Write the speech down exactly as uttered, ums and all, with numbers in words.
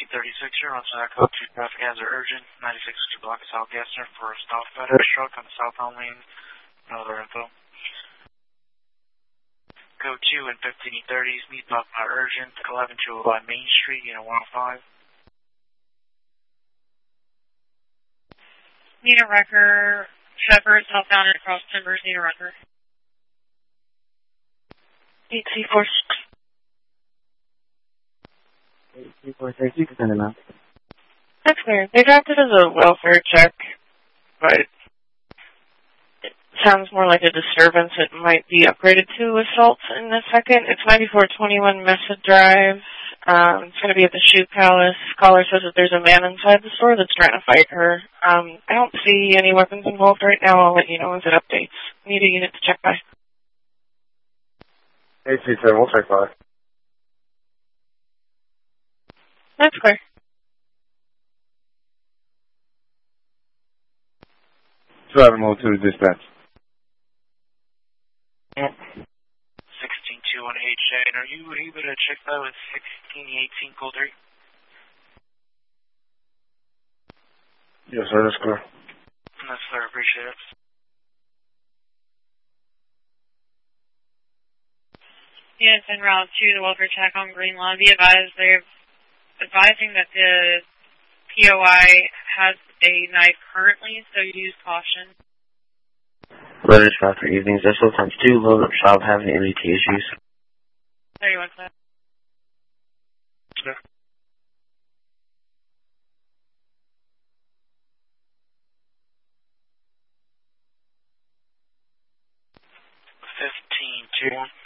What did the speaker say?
fifteen thirty-six here on South Code two traffic hazard urgent. ninety-six two block of South Gassner for a stop FedEx truck on the southbound lane. Another info. Code two and fifteen thirty, speed bump not urgent. eleven two oh five Main Street, unit one oh five. Need a wrecker. Shepherd, southbound and across Timbers, need a wrecker. eight C four six. eight C four six, you can send them out. That's clear. They dropped it as a welfare check, but it sounds more like a disturbance. It might be upgraded to assault in a second. It's ninety-four twenty-one Mesa Drive. Um, it's going to be at the Shoe Palace. Caller says that there's a man inside the store that's trying to fight her. Um, I don't see any weapons involved right now. I'll let you know as it updates. Need a unit to check by. eight C seven, we'll check by. That's clear. seven oh two dispatch. Yep. sixteen two one H A, and are you able to check that with sixteen eighteen code three? Yes, sir, that's clear. That's clear, appreciate it. Yes, en route to the welfare check on Green Lawn. Be advised, they're advising that the P O I has a knife currently, so use caution. Letter shop for evenings. That's what times two. Load up shop having M D T issues. thirty-one clear. Sure. fifteen two.